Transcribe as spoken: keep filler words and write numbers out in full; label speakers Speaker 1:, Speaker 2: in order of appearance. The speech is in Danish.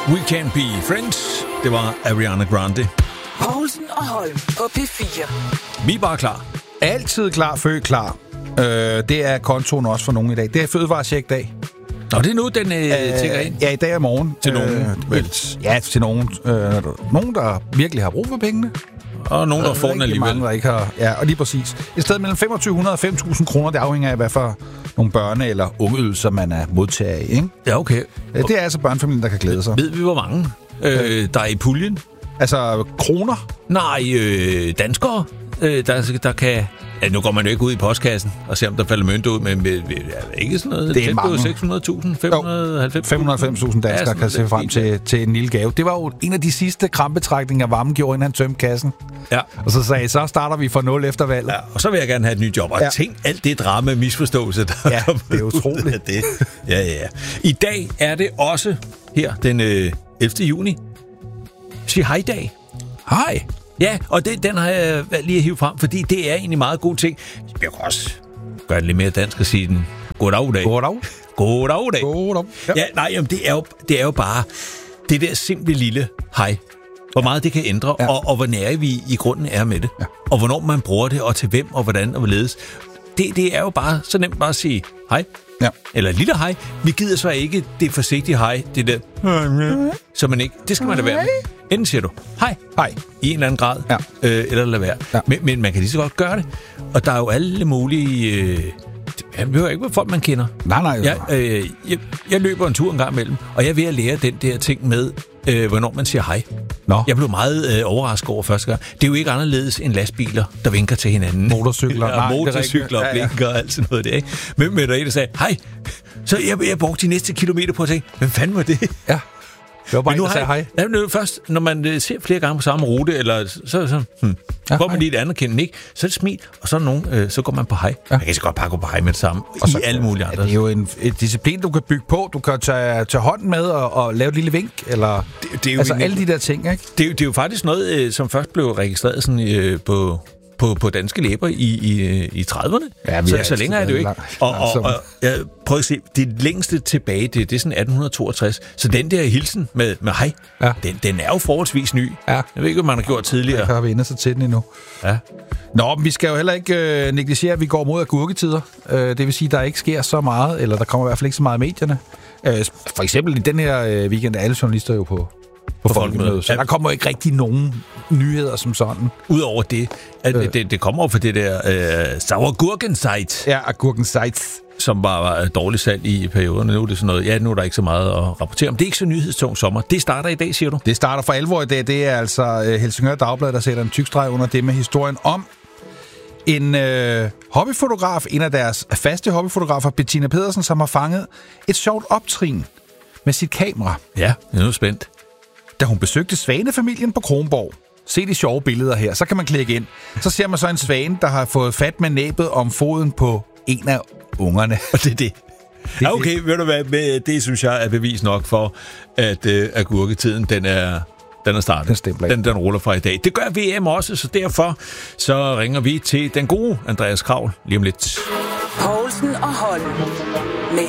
Speaker 1: We Can't Be Friends. Det var Ariana Grande.
Speaker 2: Poulsen og Holm på P fire.
Speaker 1: Vi er bare klar.
Speaker 3: Altid klar, født klar. Øh, det er kontoen også for nogen i dag. Det er fødevarecheck-dag.
Speaker 1: Nå, det er nu, den øh, tækker ind.
Speaker 3: Ja, i dag og morgen.
Speaker 1: Til nogen.
Speaker 3: Øh, ja, til nogen. Øh, nogen, der virkelig har brug for pengene.
Speaker 1: Og nogen, der, der får den alligevel.
Speaker 3: Mange, der ikke har. Ja, og lige præcis. Et sted mellem femogtyve hundrede og fem tusind kroner, det afhænger af, hvad for nogle børne- eller ungeydelser, man er modtager af, ikke?
Speaker 1: Ja, okay.
Speaker 3: Det er altså børnefamilien, der kan glæde sig.
Speaker 1: Ved vi, hvor mange øh, der er i puljen?
Speaker 3: Altså, kroner?
Speaker 1: Nej, øh, danskere, øh, der, der kan... Ja, nu går man jo ikke ud i postkassen og ser, om der falder mønter ud, men øh, ikke sådan noget.
Speaker 3: Det er mange.
Speaker 1: seks hundrede tusind, fem hundrede og halvfems tusind.
Speaker 3: fem hundrede og halvfems tusind danskere ja, kan se frem til, til en lille gave. Det var jo en af de sidste krampetrækninger, Vammen gjorde, inden han tømte kassen.
Speaker 1: Ja.
Speaker 3: Og så sagde så starter vi fra nul efter valget.
Speaker 1: Ja, og så vil jeg gerne have et nyt job. Og ja. Tænk alt det drama misforståelse, der
Speaker 3: ja, det er utroligt.
Speaker 1: det. Ja, ja, ja. I dag er det også her, den øh, ellevte juni. Sig hej-dag.
Speaker 3: Hej.
Speaker 1: Ja, og det, den har jeg valgt lige at hive frem, fordi det er egentlig meget god ting. Jeg kan også gøre det lidt mere dansk og sige den. Goddag-dag.
Speaker 3: Goddag.
Speaker 1: Goddag-dag.
Speaker 3: Goddag.
Speaker 1: Ja, ja nej, jamen, det, er jo, det er jo bare det der simple lille hej. Hvor meget det kan ændre, ja. og, og hvor nære vi i grunden er med det. Ja. Og hvornår man bruger det, og til hvem, og hvordan, og hvorledes. Det, det er jo bare så nemt bare at sige hej. Ja. Eller lille hej. Vi gider så ikke det forsigtige hej. Det der, så man ikke. Det skal man da være med. Enten siger du hej, hej, i en eller anden grad, ja. øh, eller lad være. Ja. Men, men man kan lige så godt gøre det. Og der er jo alle mulige... Øh, jeg behøver ikke være folk, man kender.
Speaker 3: Nej, nej.
Speaker 1: Jeg, øh, jeg, jeg løber en tur en gang imellem, og jeg er ved at lære den der ting med, øh, hvornår man siger hej. Nå. Jeg blev meget øh, overrasket over første gang. Det er jo ikke anderledes end lastbiler, der vinker til hinanden.
Speaker 3: Motorcykler.
Speaker 1: Ja, nej, motorcykler og blinker og alt sådan noget der, ikke? Men, men der er en, der sagde, hej. Så jeg, jeg brugte de næste kilometer på at tænke, hvem fanden var det?
Speaker 3: Ja. Det var bare en, der sagde hej.
Speaker 1: Ja, først, når man uh, ser flere gange på samme rute, eller så, så, så hmm, ja, går man lige et anerkendende, ikke? Så er det smil, og så, nogen, øh, så går man på hej. Ja. Man kan så godt bare gå på hej med det samme, og i så, alle mulige andre.
Speaker 3: Det er jo en, en disciplin, du kan bygge på. Du kan tage, tage hånden med og, og lave et lille vink, eller det, det er jo altså en, alle de der ting, ikke?
Speaker 1: Det er, det er jo faktisk noget, øh, som først blev registreret sådan, øh, på... På, på danske læber i, i, i trediverne. Ja, så, så længere er det jo ikke. Og, og, og jeg prøver at se, det længste tilbage, det, det er sådan atten toogtres. Så den der hilsen med, med hej, ja. den, den er jo forholdsvis ny. Ja. Jeg ved ikke, hvad man har gjort tidligere.
Speaker 3: Jeg har vi inde så til den endnu. Ja. Nå, men vi skal jo heller ikke øh, negligere, at vi går mod agurketider. Øh, det vil sige, at der ikke sker så meget, eller der kommer i hvert fald ikke så meget i medierne. Øh, for eksempel i den her øh, weekend er alle journalister jo på... på folkemødet. Så der kommer ikke rigtig nogen nyheder som sådan.
Speaker 1: Udover det, at øh. det, det kommer over for det der øh, Sauergurkenzeit.
Speaker 3: Ja, Agurkenzeit.
Speaker 1: Som bare var dårligt salg i perioderne. Nu er det sådan noget, ja, nu er der ikke så meget at rapportere om. Det er ikke så nyhedstung sommer. Det starter i dag, siger du?
Speaker 3: Det starter for alvor i dag. Det er altså Helsingør Dagblad, der sætter en tyk streg under det med historien om en øh, hobbyfotograf, en af deres faste hobbyfotografer, Bettina Pedersen, som har fanget et sjovt optrin med sit kamera.
Speaker 1: Ja, jeg er nu spændt.
Speaker 3: Da hun besøgte svanefamilien på Kronborg. Se de sjove billeder her, så kan man klikke ind. Så ser man så en svane, der har fået fat med næbet om foden på en af ungerne.
Speaker 1: Og det er det. det ja, okay, det. Ved du hvad, det synes jeg er bevis nok for, at uh, agurketiden, den er, den er startet. Den, den, den ruller fra i dag. Det gør V M også, så derfor så ringer vi til den gode Andreas Kravl lige om lidt.
Speaker 2: Poulsen og Holm med